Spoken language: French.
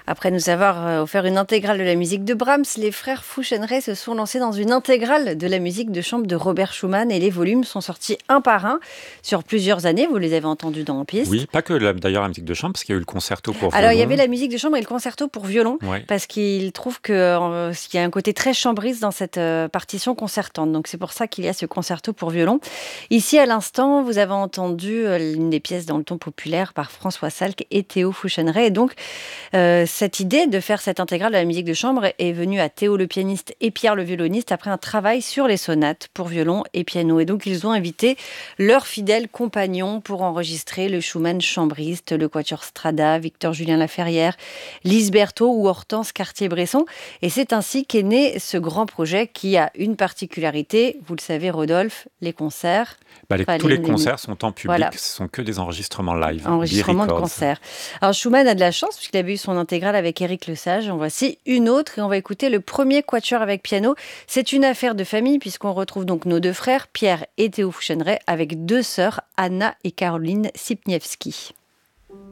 Après nous avoir offert une intégrale de la musique de Brahms, les frères Fouchenray se sont lancés dans une intégrale de la musique de chambre de Robert Schumann et les volumes sont sortis un par un sur plusieurs années. Vous les avez entendus dans En Oui, piste. pas que d'ailleurs la musique de chambre, parce qu'il y a eu le concerto pour Alors il y avait violon. la musique de chambre et le concerto pour violon Ouais. parce qu'il trouve qu'il y a un côté très chambriste dans cette partition concertante. Donc c'est pour ça qu'il y a ce concerto pour violon. Ici à l'instant, vous avez entendu l'une des pièces dans le ton populaire par François Salk et Théo Fouchenray. Et donc cette idée de faire cette intégrale de la musique de chambre est venue à Théo le pianiste et Pierre le violoniste après un travail sur les sonates pour violon et piano. Et donc ils ont invité leurs fidèles compagnons pour enregistrer le Schumann chambriste, le quatuor Strada, Victor Julien Laferrière, Lise Berthaud ou Hortense Cartier-Bresson. Et c'est ainsi qu'est né ce grand projet qui a une particularité, vous le savez Rodolphe, les concerts. Tous les concerts sont en Voilà. public, ce sont que des enregistrements live, Enregistrement de B-Records. concert. Alors Schumann a de la chance puisqu'il avait eu son intégrale avec Éric Lesage. En voici une autre et on va écouter le premier quatuor avec piano. C'est une affaire de famille puisqu'on retrouve donc nos deux frères, Pierre et Théo Fouchenray, avec deux sœurs, Anna et Caroline Sipniewski.